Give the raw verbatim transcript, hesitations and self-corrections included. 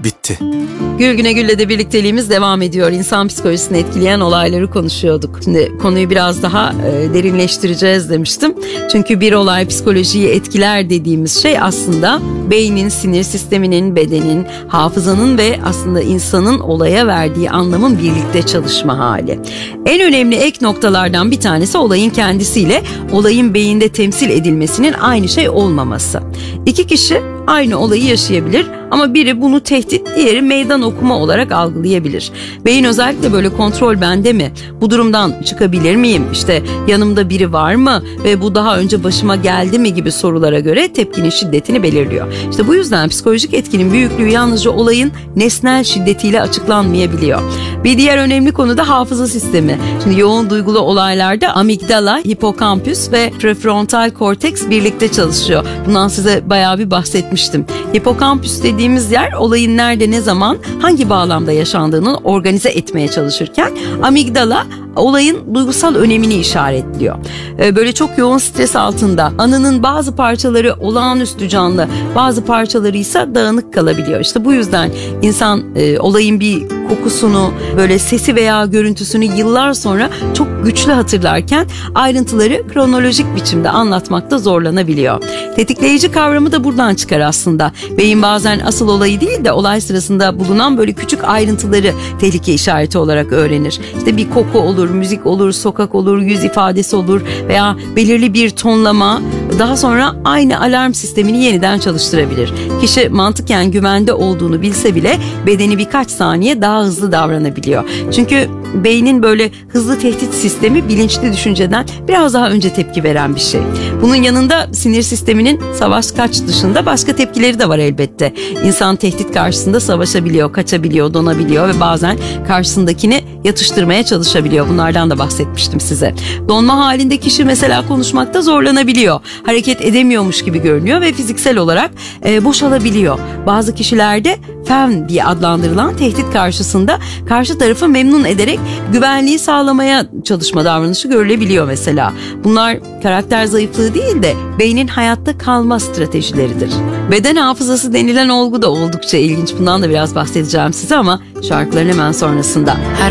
bitti. Gül Güne Gül'le de birlikteliğimiz devam ediyor. İnsan psikolojisini etkileyen olayları konuşuyorduk. Şimdi konuyu biraz daha e, derinleştireceğiz demiştim. Çünkü bir olay psikolojiyi etkiler dediğimiz şey aslında beynin, sinir sisteminin, bedenin, hafızanın ve aslında insanın olaya verdiği anlamın birlikte çalışma hali. En önemli ek noktalardan bir tanesi olayın kendisiyle olayın beyinde temsil edilmesinin aynı şey olmaması. İki kişi aynı olayı yaşayabilir ama biri bunu tehdit, diğeri meydan okuma olarak algılayabilir. Beyin özellikle böyle kontrol bende mi? Bu durumdan çıkabilir miyim? İşte yanımda biri var mı? Ve bu daha önce başıma geldi mi gibi sorulara göre tepkinin şiddetini belirliyor. İşte bu yüzden psikolojik etkinin büyüklüğü yalnızca olayın nesnel şiddetiyle açıklanmayabiliyor. Bir diğer önemli konu da hafıza sistemi. Şimdi yoğun duygulu olaylarda amigdala, hipokampüs ve prefrontal korteks birlikte çalışıyor. Bundan size bayağı bir bahsetmiştim. Hipokampüs dediğimiz yer olayın nerede, ne zaman, hangi bağlamda yaşandığını organize etmeye çalışırken amigdala olayın duygusal önemini işaretliyor. Böyle çok yoğun stres altında anının bazı parçaları olağanüstü canlı, bazı parçaları ise dağınık kalabiliyor. İşte bu yüzden insan e, olayın bir kokusunu, böyle sesi veya görüntüsünü yıllar sonra çok güçlü hatırlarken ayrıntıları kronolojik biçimde anlatmakta zorlanabiliyor. Tetikleyici kavramı da buradan çıkar aslında. Beyin bazen asıl olayı değil de olay sırasında bulunan böyle küçük ayrıntıları tehlike işareti olarak öğrenir. İşte bir koku olur, müzik olur, sokak olur, yüz ifadesi olur veya belirli bir tonlama daha sonra aynı alarm sistemini yeniden çalıştırabilir. Kişi mantıken güvende olduğunu bilse bile bedeni birkaç saniye daha hızlı davranabiliyor. Çünkü beynin böyle hızlı tehdit sistemi bilinçli düşünceden biraz daha önce tepki veren bir şey. Bunun yanında sinir sisteminin savaş kaç dışında başka tepkileri de var elbette. İnsan tehdit karşısında savaşabiliyor, kaçabiliyor, donabiliyor ve bazen karşısındakini yatıştırmaya çalışabiliyor. Bunlardan da bahsetmiştim size. Donma halinde kişi mesela konuşmakta zorlanabiliyor. Hareket edemiyormuş gibi görünüyor ve fiziksel olarak e, boşalabiliyor. Bazı kişilerde fen diye adlandırılan tehdit karşısında karşı tarafı memnun ederek güvenliği sağlamaya çalışma davranışı görülebiliyor mesela. Bunlar karakter zayıflığı değil de beynin hayatta kalma stratejileridir. Beden hafızası denilen olgu da oldukça ilginç. Bundan da biraz bahsedeceğim size ama şarkıların hemen sonrasında.